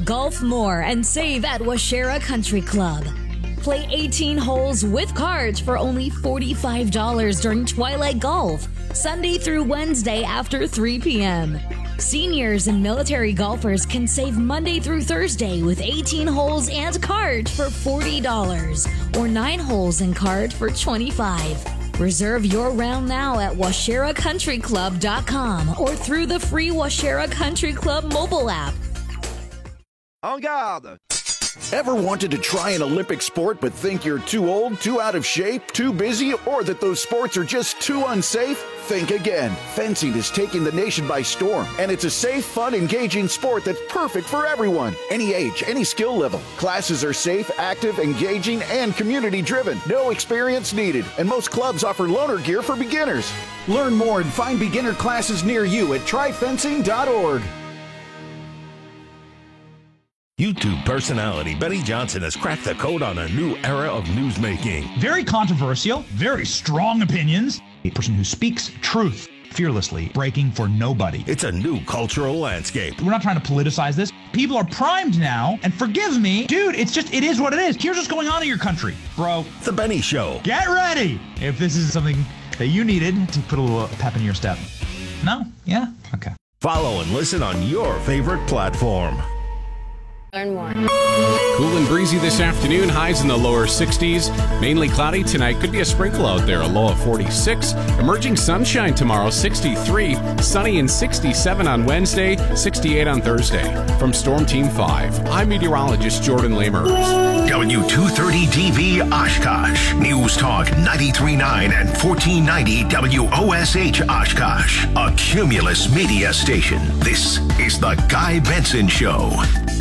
Golf more and save at Washera Country Club. Play 18 holes with cards for only $45 during Twilight Golf, Sunday through Wednesday after 3 p.m. Seniors and military golfers can save Monday through Thursday with 18 holes and cards for $40 or 9 holes and cards for $25. Reserve your round now at WasheraCountryClub.com or through the free Washera Country Club mobile app. En garde! Ever wanted to try an Olympic sport but think you're too old, too out of shape, too busy, or that those sports are just too unsafe? Think again. Fencing is taking the nation by storm, and it's a safe, fun, engaging sport that's perfect for everyone. Any age, any skill level. Classes are safe, active, engaging, and community-driven. No experience needed, and most clubs offer loaner gear for beginners. Learn more and find beginner classes near you at tryfencing.org. YouTube personality Benny Johnson has cracked the code on a new era of newsmaking. Very controversial, very strong opinions. A person who speaks truth fearlessly, breaking for nobody. It's a new cultural landscape. We're not trying to politicize this. People are primed now, and forgive me, dude, it is what it is. Here's what's going on in your country, bro. The Benny Show. Get ready if this is something that you needed to put a little pep in your step. No? Yeah? Okay. Follow and listen on your favorite platform. Learn more. Cool and breezy this afternoon. Highs in the lower 60s. Mainly cloudy tonight. Could be a sprinkle out there. A low of 46. Emerging sunshine tomorrow, 63. Sunny and 67 on Wednesday. 68 on Thursday. From Storm Team 5, I'm meteorologist Jordan Lamers. W230DV Oshkosh. News Talk 93.9 and 1490 WOSH Oshkosh. A Cumulus media station. This is the Guy Benson Show.